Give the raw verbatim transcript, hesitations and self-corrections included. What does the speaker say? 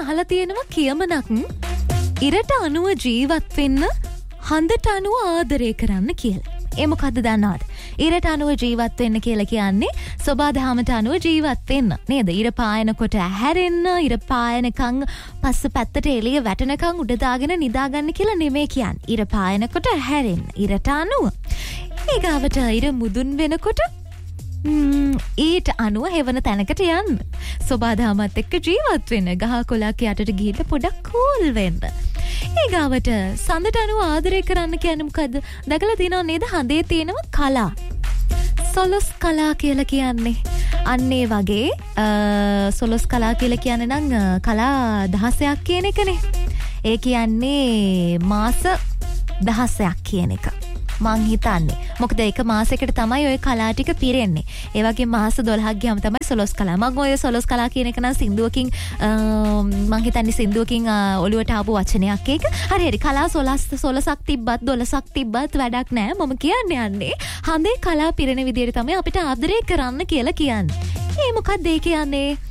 අහලා තියෙනවා කියමනක් ඉරට අනුව ජීවත් වෙන්න හඳට අනුව ආදරය කරන්න කියලා. ඒ මොකද්ද දන්නවද? ඉරට අනුව ජීවත් වෙන්න කියලා කියන්නේ සබාධමයට අනුව ජීවත් වෙන්න. නේද? ඉර පායනකොට ඇහැරෙන්න, ඉර පායනකන් පස්ස පැත්තට එළිය වැටෙනකන් උඩ දාගෙන නිදාගන්න කියලා නෙමෙයි කියන්නේ. ඉර පායනකොට ඇහැරෙන්න. ඉරට අනුව. ඊගාවට ඉර මුදුන් වෙනකොට ඊට අනුව හෙවන තැනකට යන්න. සබාධමත් එක්ක ජීවත් වෙන්න. ගහ කොළක් යටට ගිහිල්ලා පොඩක් කූල් වෙන්න. ඊගාවට සඳට අනුව ආදරය කරන්න කියන්නේ මොකද්ද? දැකලා තියෙනව නේද? හඳේ තියෙනවා කලා. සොලොස් කලා කියලා කියන්නේ. අන්න ඒ වගේ සොලොස් කලා කියලා කියන්නේ නම් කලා දහසයක් කියන එකනේ. ඒ කියන්නේ මාස දහසයක් කියන එක. මං හිතන්නේ. මොකද එක මාසයකට තමයි ඔය කලා ටික පිරෙන්නේ. ඒ වගේ මාස දොළහක් ගියාම තමයි සොලොස් කලා. මම ඔය සොලොස් කලා කියන එක නම් සින්දුවකින් මං හිතන්නේ සින්දුවකින් ඔළුවට ආපු වචනයක් ඒක. හරි හරි කලා සොලස් සොලසක් තිබ්බත් දොළසක් තිබ්බත් වැඩක් නැහැ. මම කියන්නේ යන්නේ හඳේ කලා පිරෙන විදියට තමයි අපිට ආදරය කරන්න කියලා කියන්නේ. ඒ මොකක්ද ඒ කියන්නේ?